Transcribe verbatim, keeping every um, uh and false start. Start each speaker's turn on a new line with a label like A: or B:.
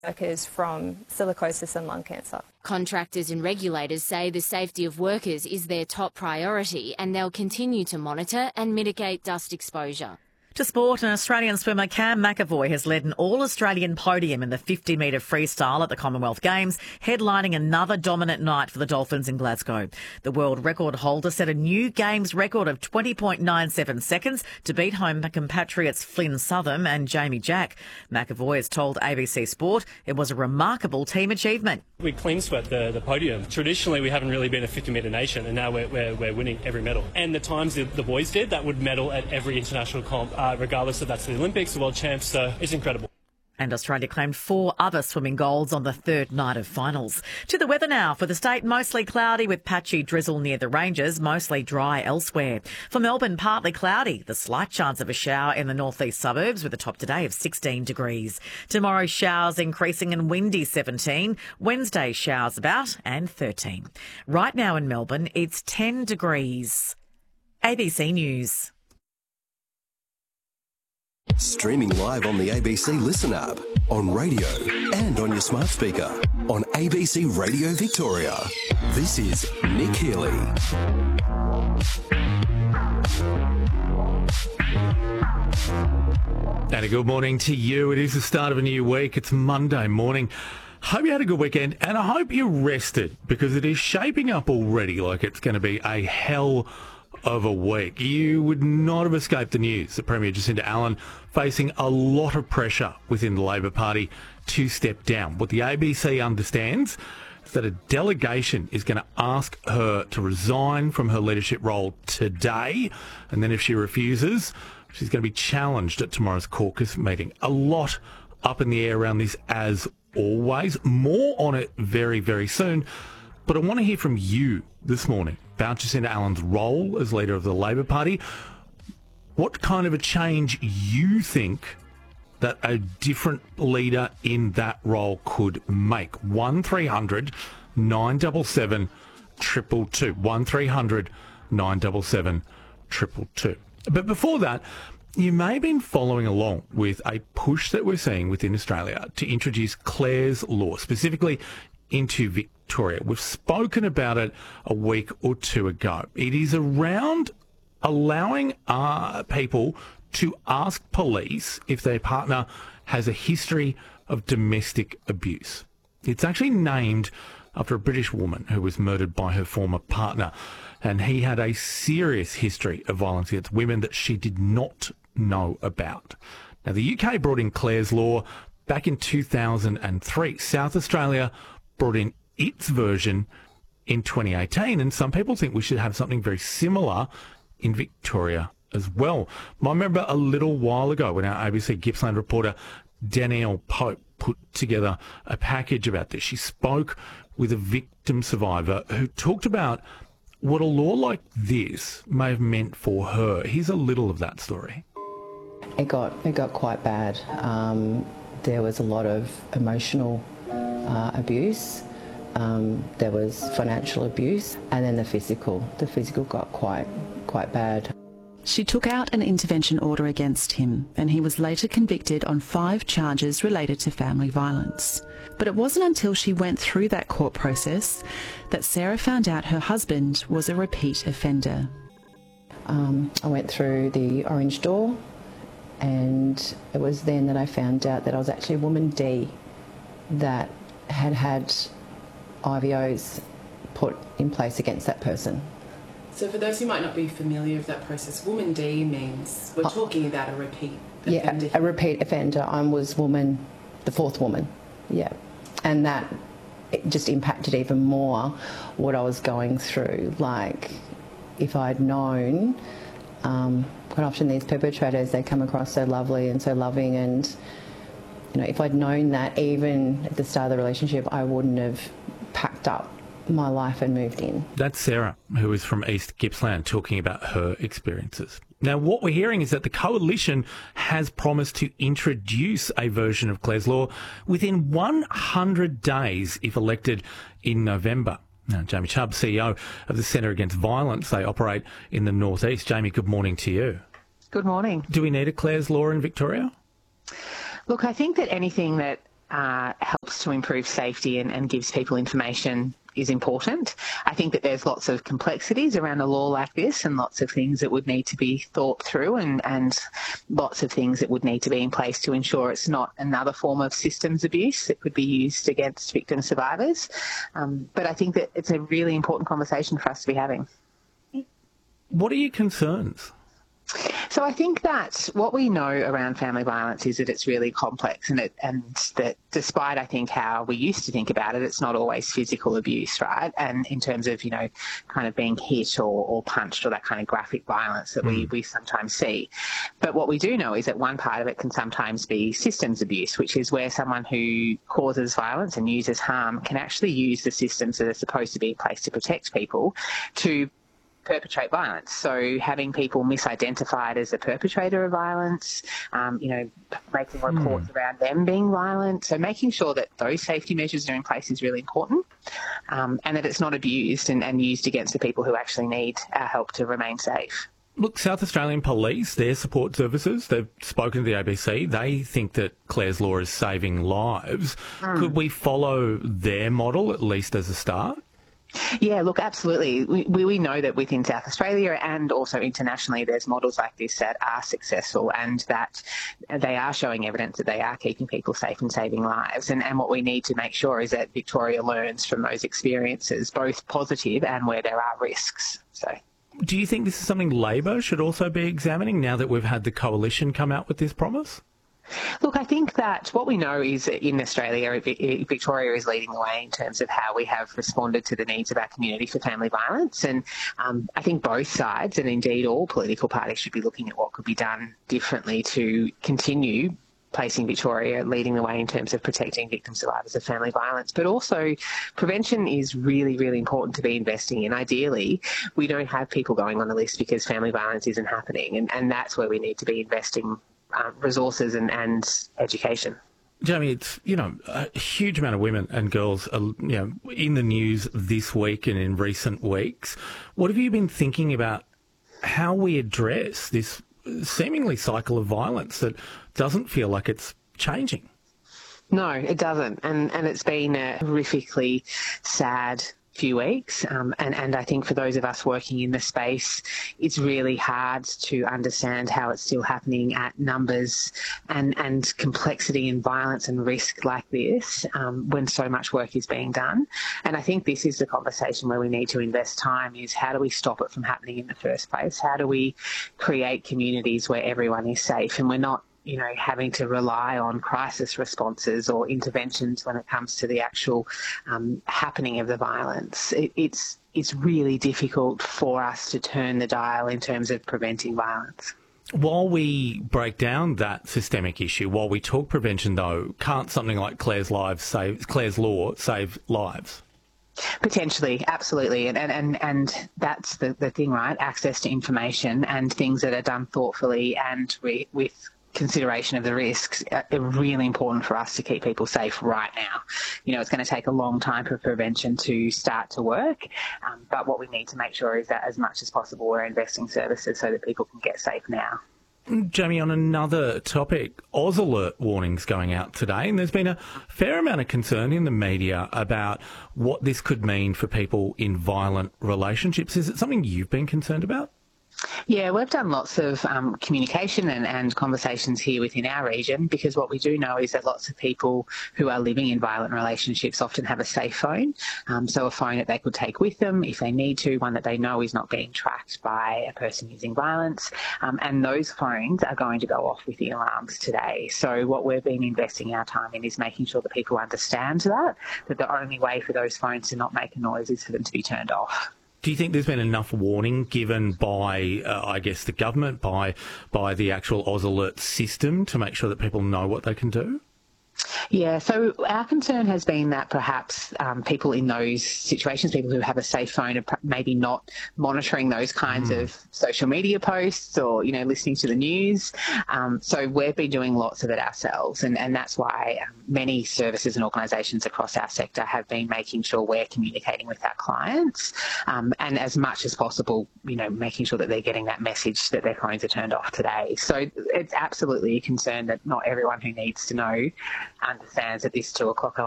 A: workers from silicosis and lung cancer.
B: Contractors and regulators say the safety of workers is their top priority and they'll continue to monitor and mitigate dust exposure.
C: To sport, an Australian swimmer, Cam McAvoy, has led an all-Australian podium in the fifty metre freestyle at the Commonwealth Games, headlining another dominant night for the Dolphins in Glasgow. The world record holder set a new Games record of twenty point nine seven seconds to beat home compatriots Flynn Southam and Jamie Jack. McAvoy has told A B C Sport it was a remarkable team achievement.
D: We clean swept the, the podium. Traditionally, we haven't really been a fifty metre nation, and now we're, we're, we're winning every medal. And the times the, the boys did, that would medal at every international comp. Uh, regardless if that's the Olympics, the World Champs, so it's incredible.
C: And Australia claimed four other swimming golds on the third night of finals. To the weather now. For the state, mostly cloudy with patchy drizzle near the ranges, mostly dry elsewhere. For Melbourne, partly cloudy. The slight chance of a shower in the northeast suburbs with a top today of sixteen degrees. Tomorrow, showers increasing and windy seventeen. Wednesday, showers about and thirteen. Right now in Melbourne, it's ten degrees. A B C News.
E: Streaming live on the A B C Listen app, on radio and on your smart speaker, on A B C Radio Victoria. This is Nick Healy.
F: And a good morning to you. It is the start of a new week. It's Monday morning. Hope you had a good weekend, and I hope you rested, because it is shaping up already like it's going to be a hell of a week. You would not have escaped the news that Premier Jacinta Allen facing a lot of pressure within the Labor Party to step down. What the A B C understands is that a delegation is going to ask her to resign from her leadership role today, and then if she refuses, she's going to be challenged at tomorrow's caucus meeting. A lot up in the air around this as always. More on it very, very soon. But I want to hear from you this morning about Jacinta Allen's role as leader of the Labor Party. What kind of a change you think that a different leader in that role could make? one three hundred nine seven seven, two two two. one three hundred nine seven seven, two two two. But before that, you may have been following along with a push that we're seeing within Australia to introduce Clare's Law, specifically into Victoria. We've spoken about it a week or two ago. It is around allowing uh, people to ask police if their partner has a history of domestic abuse. It's actually named after a British woman who was murdered by her former partner, and he had a serious history of violence against women that she did not know about. Now, the U K brought in Clare's Law back in two thousand three. South Australia brought in its version in twenty eighteen, and some people think we should have something very similar in Victoria as well. I remember a little while ago when our A B C Gippsland reporter Danielle Pope put together a package about this. She spoke with a victim survivor who talked about what a law like this may have meant for her. Here's a little of that story.
G: It got it got quite bad. Um, there was a lot of emotional uh, abuse. Um, there was financial abuse, and then the physical. The physical got quite quite bad.
H: She took out an intervention order against him, and he was later convicted on five charges related to family violence. But it wasn't until she went through that court process that Sarah found out her husband was a repeat offender.
G: Um, I went through the orange door, and it was then that I found out that I was actually woman D that had had I V Os put in place against that person.
I: So for those who might not be familiar with that process, woman D means we're talking about a repeat offender.
G: Yeah, a repeat offender. I was woman, the fourth woman, yeah. And that it just impacted even more what I was going through. Like, if I'd known, um, quite often these perpetrators, they come across so lovely and so loving, and, you know, if I'd known that even at the start of the relationship, I wouldn't have packed up my life and moved in.
F: That's Sarah, who is from East Gippsland, talking about her experiences. Now, what we're hearing is that the Coalition has promised to introduce a version of Clare's Law within one hundred days if elected in November. Now, Jamie Chubb, C E O of the Centre Against Violence, they operate in the North East. Jamie, good morning to you.
J: Good morning.
F: Do we need a Clare's Law in Victoria?
J: Look, I think that anything that uh, helps to improve safety and, and gives people information is important. I think that there's lots of complexities around a law like this and lots of things that would need to be thought through and, and lots of things that would need to be in place to ensure it's not another form of systems abuse that could be used against victim survivors. Um, but I think that it's a really important conversation for us to be having.
F: What are your concerns?
J: So I think that what we know around family violence is that it's really complex and, it, and that despite, I think, how we used to think about it, it's not always physical abuse, right? And in terms of, you know, kind of being hit or, or punched or that kind of graphic violence that mm. we, we sometimes see. But what we do know is that one part of it can sometimes be systems abuse, which is where someone who causes violence and uses harm can actually use the systems that are supposed to be in place to protect people to perpetrate violence. So having people misidentified as a perpetrator of violence, um, you know, making reports mm. around them being violent. So making sure that those safety measures are in place is really important, um, and that it's not abused and, and used against the people who actually need our help to remain safe.
F: Look, South Australian Police, their support services, they've spoken to the A B C. They think that Clare's Law is saving lives. Mm. Could we follow their model, at least as a start?
J: Yeah, look, absolutely. We, we know that within South Australia and also internationally there's models like this that are successful and that they are showing evidence that they are keeping people safe and saving lives. And, and what we need to make sure is that Victoria learns from those experiences, both positive and where there are risks. So,
F: do you think this is something Labor should also be examining now that we've had the Coalition come out with this promise?
J: Look, I think that what we know is that in Australia, Victoria is leading the way in terms of how we have responded to the needs of our community for family violence. And um, I think both sides, and indeed all political parties, should be looking at what could be done differently to continue placing Victoria leading the way in terms of protecting victim survivors of family violence. But also prevention is really, really important to be investing in. Ideally, we don't have people going on the list because family violence isn't happening. And, and that's where we need to be investing Um, resources and, and education.
F: Jamie, it's, you know, a huge amount of women and girls are, you know, in the news this week and in recent weeks. What have you been thinking about how we address this seemingly cycle of violence that doesn't feel like it's changing?
J: No, it doesn't. And, and it's been a horrifically sad few weeks um, and, and I think for those of us working in the space, it's really hard to understand how it's still happening at numbers and, and complexity and violence and risk like this um, when so much work is being done. And I think this is the conversation where we need to invest time is how do we stop it from happening in the first place? How do we create communities where everyone is safe and we're not you know, having to rely on crisis responses or interventions when it comes to the actual um, happening of the violence. It, it's it's really difficult for us to turn the dial in terms of preventing violence.
F: While we break down that systemic issue, while we talk prevention, though, can't something like Clare's Lives save Clare's Law save lives?
J: Potentially, absolutely. And and, and that's the, the thing, right? Access to information and things that are done thoughtfully and re- with consideration of the risks are really important for us to keep people safe right now. You know, it's going to take a long time for prevention to start to work, um, but what we need to make sure is that as much as possible we're investing services so that people can get safe now.
F: Jamie, on another topic, Oz Alert warnings going out today, and there's been a fair amount of concern in the media about what this could mean for people in violent relationships. Is it something you've been concerned about?
J: Yeah, we've done lots of um, communication and, and conversations here within our region because what we do know is that lots of people who are living in violent relationships often have a safe phone, um, so a phone that they could take with them if they need to, one that they know is not being tracked by a person using violence, um, and those phones are going to go off with the alarms today. So what we've been investing our time in is making sure that people understand that, that the only way for those phones to not make a noise is for them to be turned off.
F: Do you think there's been enough warning given by, uh, I guess, the government, by by the actual Oz Alert system to make sure that people know what they can do?
J: Yeah, so our concern has been that perhaps um, people in those situations, people who have a safe phone, are maybe not monitoring those kinds mm. of social media posts or, you know, listening to the news. Um, so we've been doing lots of it ourselves, and, and that's why um, many services and organisations across our sector have been making sure we're communicating with our clients um, and as much as possible, you know, making sure that they're getting that message that their phones are turned off today. So it's absolutely a concern that not everyone who needs to know understands that this two o'clock